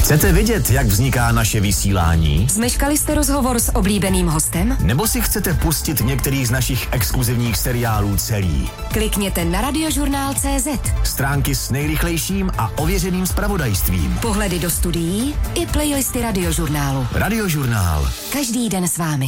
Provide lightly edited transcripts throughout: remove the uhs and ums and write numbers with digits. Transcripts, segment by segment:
Chcete vědět, jak vzniká naše vysílání? Zmeškali jste rozhovor s oblíbeným hostem? Nebo si chcete pustit některý z našich exkluzivních seriálů celý? Klikněte na Radiožurnál.cz. Stránky s nejrychlejším a ověřeným zpravodajstvím. Pohledy do studií i playlisty Radiožurnálu. Radiožurnál. Každý den s vámi.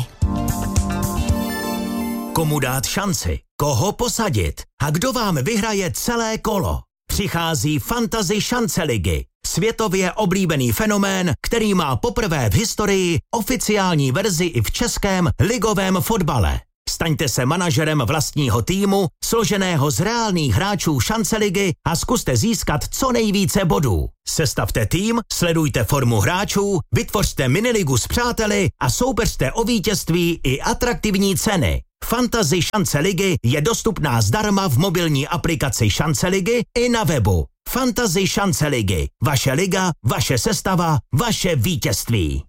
Komu dát šanci? Koho posadit? A kdo vám vyhraje celé kolo? Přichází Fantasy šance ligy. Světově oblíbený fenomén, který má poprvé v historii oficiální verzi i v českém ligovém fotbale. Staňte se manažerem vlastního týmu, složeného z reálných hráčů šance ligy a zkuste získat co nejvíce bodů. Sestavte tým, sledujte formu hráčů, vytvořte miniligu s přáteli a soupeřte o vítězství i atraktivní ceny. Fantasy šance ligy je dostupná zdarma v mobilní aplikaci Šance ligy i na webu. Fantasy šance ligy. Vaše liga, vaše sestava, vaše vítězství.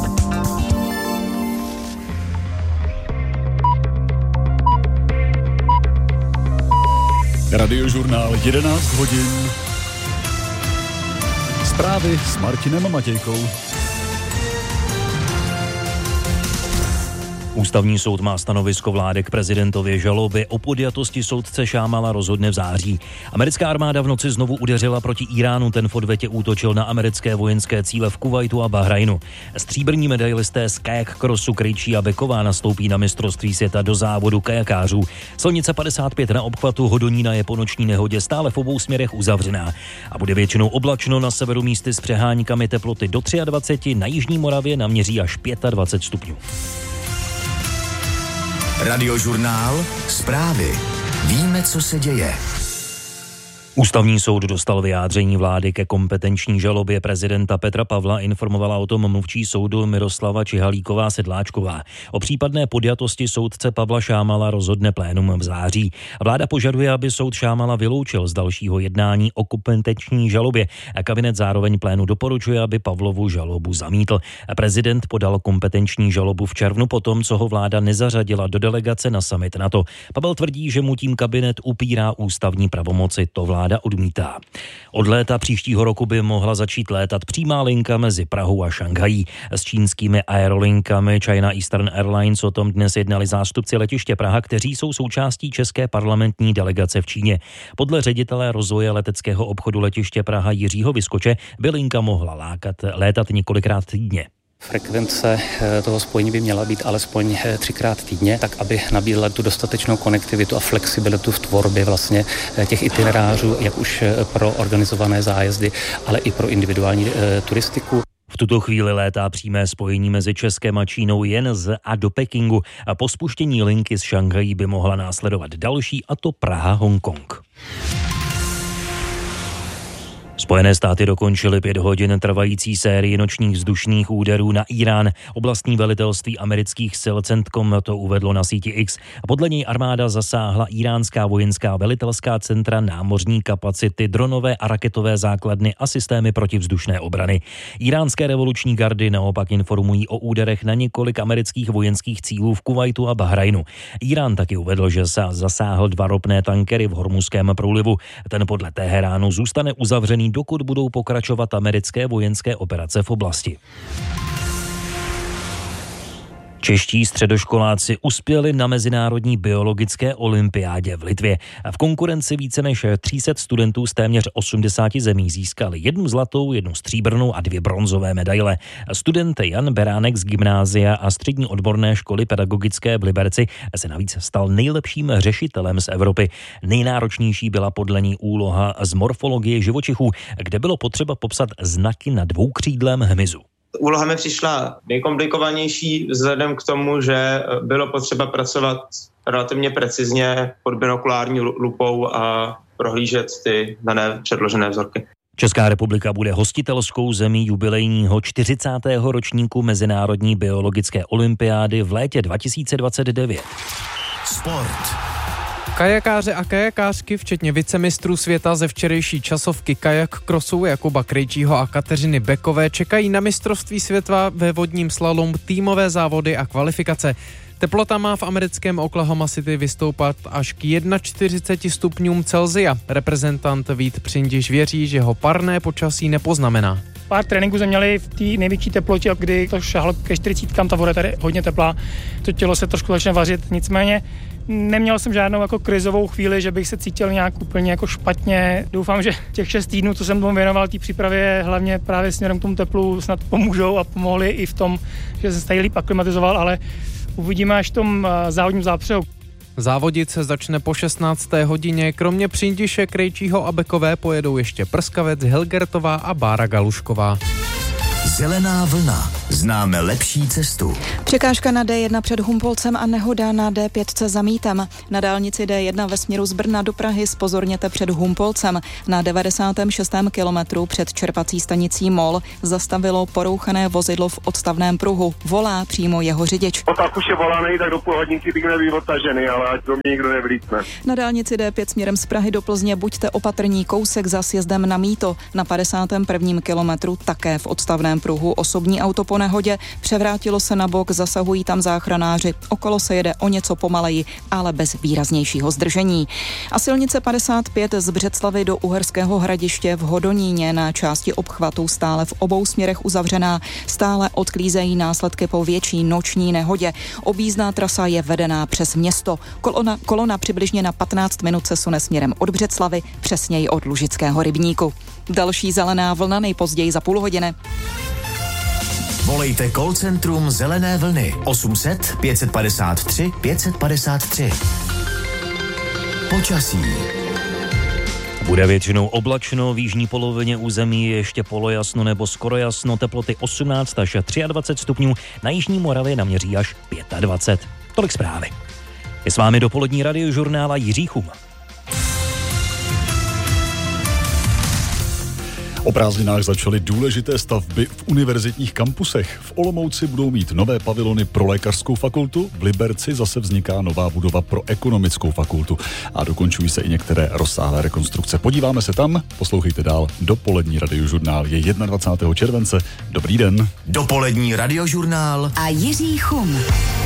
Radiožurnál 11 hodin. Zprávy s Martinem Matějkou. Ústavní soud má stanovisko vlády k prezidentově žalobě. O podjatosti soudce Šámala rozhodne v září. Americká armáda v noci znovu udeřila proti Iránu. Ten v odvetě útočil na americké vojenské cíle v Kuvajtu a Bahrajnu. Stříbrní medailisté z kajak crossu Krejčí a Beková nastoupí na mistrovství světa do závodu kajakářů. Silnice 55 na obchvatu Hodonína je po noční nehodě stále v obou směrech uzavřená. A bude většinou oblačno, na severu místy s přeháňkami, teploty do 23, na jižní Moravě naměří až 25 stupňů. Radiožurnál. Zprávy. Víme, co se děje. Ústavní soud dostal vyjádření vlády ke kompetenční žalobě prezidenta Petra Pavla, informovala o tom mluvčí soudu Miroslava Čihalíková-Sedláčková. O případné podjatosti soudce Pavla Šámala rozhodne plénum v září. Vláda požaduje, aby soud Šámala vyloučil z dalšího jednání o kompetenční žalobě. Kabinet zároveň plénu doporučuje, aby Pavlovu žalobu zamítl. Prezident podal kompetenční žalobu v červnu potom, co ho vláda nezařadila do delegace na summit NATO. Pavel tvrdí, že mu tím kabinet upírá ústavní pravomoci. To vláda odmítá. Od léta příštího roku by mohla začít létat přímá linka mezi Prahou a Šanghají. S čínskými aerolinkami China Eastern Airlines o tom dnes jednali zástupci letiště Praha, kteří jsou součástí české parlamentní delegace v Číně. Podle ředitele rozvoje leteckého obchodu letiště Praha Jiřího Vyskoče by linka mohla létat několikrát týdně. Frekvence toho spojení by měla být alespoň 3krát týdně, tak aby nabídla tu dostatečnou konektivitu a flexibilitu v tvorbě vlastně těch itinerářů, jak už pro organizované zájezdy, ale i pro individuální turistiku. V tuto chvíli létá přímé spojení mezi Českem a Čínou jen z a do Pekingu a po spuštění linky z Šanghají by mohla následovat další, a to Praha-Hongkong. Spojené státy dokončily 5 hodin trvající sérii nočních vzdušných úderů na Irán. Oblastní velitelství amerických sil CENTCOM to uvedlo na síti X. Podle něj armáda zasáhla iránská vojenská velitelská centra, námořní kapacity, dronové a raketové základny a systémy protivzdušné obrany. Iránské revoluční gardy naopak informují o úderech na několik amerických vojenských cílů v Kuvajtu a Bahrajnu. Irán taky uvedl, že zasáhl 2 ropné tankery v Hormuzském průlivu. Ten podle Teheránu zůstane uzavřený, dokud budou pokračovat americké vojenské operace v oblasti. Čeští středoškoláci uspěli na mezinárodní biologické olympiádě v Litvě. V konkurenci více než 300 studentů z téměř 80 zemí získali 1 zlatou, 1 stříbrnou a 2 bronzové medaile. Student Jan Beránek z gymnázia a střední odborné školy pedagogické v Liberci se navíc stal nejlepším řešitelem z Evropy. Nejnáročnější byla podle ní úloha z morfologie živočichů, kde bylo potřeba popsat znaky na dvoukřídlém hmyzu. Úloha mi přišla nejkomplikovanější vzhledem k tomu, že bylo potřeba pracovat relativně precizně pod binokulární lupou a prohlížet ty dané předložené vzorky. Česká republika bude hostitelskou zemí jubilejního 40. ročníku Mezinárodní biologické olympiády v létě 2029. Sport. Kajakáře a kajakářky, včetně vicemistrů světa ze včerejší časovky kajak crossu Jakuba Krejčího a Kateřiny Bekové, čekají na mistrovství světa ve vodním slalomu týmové závody a kvalifikace. Teplota má v americkém Oklahoma City vystoupat až k 41 stupňům Celsia. Reprezentant Vít Přindiš věří, že ho parné počasí nepoznamená. Pár tréninků jsme měli v té největší teplotě, kdy to šahlo ke 40, ta voda tady hodně teplá, to tělo se trošku začne vařit, nicméně neměl jsem žádnou jako krizovou chvíli, že bych se cítil nějak úplně jako špatně. Doufám, že těch 6 týdnů, co jsem tomu věnoval té přípravě, hlavně právě směrem k tomu teplu, snad pomůžou a pomohli i v tom, že jsem se tady líp aklimatizoval, ale uvidíme až v tom závodním zápřehu. Závodit se začne po 16. hodině. Kromě Přindiše, Krejčího a Bekové pojedou ještě Prskavec, Hilgertová a Bára Galušková. Zelená vlna. Známe lepší cestu. Překážka na D1 před Humpolcem a nehoda na D5 za Mítem. Na dálnici D1 ve směru z Brna do Prahy zpozorněte před Humpolcem. Na 96. kilometru před čerpací stanicí Mol zastavilo porouchané vozidlo v odstavném pruhu. Volá přímo jeho řidič. Tak už je volaný, tak do půl hodinky bych nebyl odtažený, ale ať do mě nikdo nevlítne. Na dálnici D5 směrem z Prahy do Plzně buďte opatrní, kousek za sjezdem na Mýto. Na 51. kilometru také v odstavném pruhu osobní auto po nehodě, převrátilo se na bok, zasahují tam záchranáři. Okolo se jede o něco pomaleji, ale bez výraznějšího zdržení. A silnice 55 z Břeclavy do Uherského Hradiště v Hodoníně na části obchvatu stále v obou směrech uzavřená, stále odklízejí následky po větší noční nehodě. Objízdná trasa je vedená přes město. Kolona přibližně na 15 minut se sune směrem od Břeclavy, přesněji od Lužického rybníku. Další zelená vlna nejpozději za půl hodiny. Volejte call centrum Zelené vlny 800 553 553. Počasí. Bude většinou oblačno, v jižní polovině území je ještě polojasno nebo skoro jasno, teploty 18 až 23 stupňů, na jižní Moravě naměří až 25. Tolik zprávy. Je s vámi dopolední radiožurnála Jiří Chum. O prázdninách začaly důležité stavby v univerzitních kampusech. V Olomouci budou mít nové pavilony pro lékařskou fakultu, v Liberci zase vzniká nová budova pro ekonomickou fakultu a dokončují se i některé rozsáhlé rekonstrukce. Podíváme se tam, poslouchejte dál. Dopolední radiožurnál je 21. července. Dobrý den. Dopolední radiožurnál a Jiří Chum.